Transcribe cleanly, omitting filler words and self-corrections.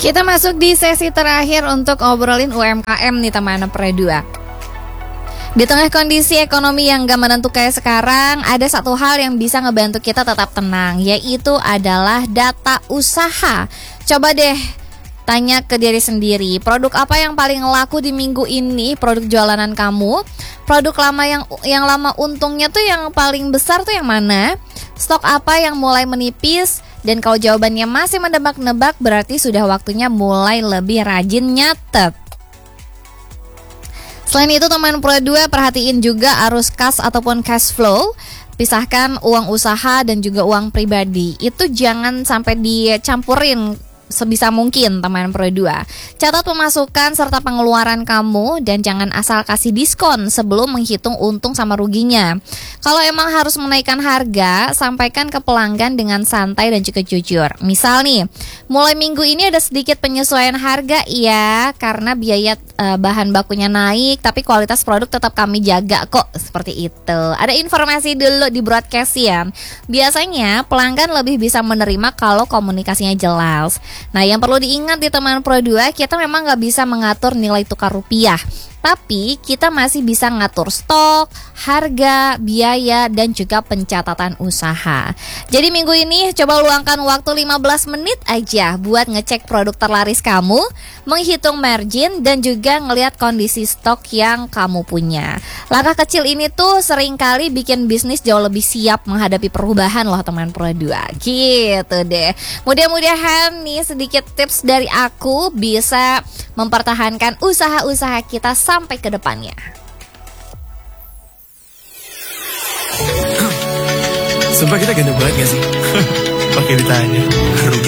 Kita masuk di sesi terakhir untuk ngobrolin UMKM nih teman Pro2. Di tengah kondisi ekonomi yang gak menentu kayak sekarang, ada satu hal yang bisa ngebantu kita tetap tenang, yaitu adalah data usaha. Coba deh tanya ke diri sendiri, produk apa yang paling laku di minggu ini, produk jualanan kamu? Produk lama yang lama untungnya tuh yang paling besar tuh yang mana? Stok apa yang mulai menipis? Dan kalau jawabannya masih menebak-nebak, berarti sudah waktunya mulai lebih rajin nyatet. Selain itu teman Pro2, perhatiin juga arus kas ataupun cash flow. Pisahkan uang usaha dan juga uang pribadi. Itu jangan sampai dicampurin sebisa mungkin teman Pro2. Catat pemasukan serta pengeluaran kamu dan jangan asal kasih diskon sebelum menghitung untung sama ruginya. Kalau emang harus menaikkan harga, sampaikan ke pelanggan dengan santai dan juga jujur. Misal nih, mulai minggu ini ada sedikit penyesuaian harga ya, karena biaya bahan bakunya naik, tapi kualitas produk tetap kami jaga kok. Seperti itu. Ada informasi dulu di broadcast ya. Biasanya pelanggan lebih bisa menerima kalau komunikasinya jelas. Nah, yang perlu diingat di teman Pro2, kita memang nggak bisa mengatur nilai tukar rupiah, tapi kita masih bisa ngatur stok, harga, biaya, dan juga pencatatan usaha. Jadi minggu ini coba luangkan waktu 15 menit aja buat ngecek produk terlaris kamu, menghitung margin, dan juga ngelihat kondisi stok yang kamu punya. Langkah kecil ini tuh seringkali bikin bisnis jauh lebih siap menghadapi perubahan loh teman Pro2. Gitu deh. Mudah-mudahan nih sedikit tips dari aku bisa mempertahankan usaha-usaha kita sampai ke depannya. Sumpah kita ganteng banget gak sih? Pakai ditanya.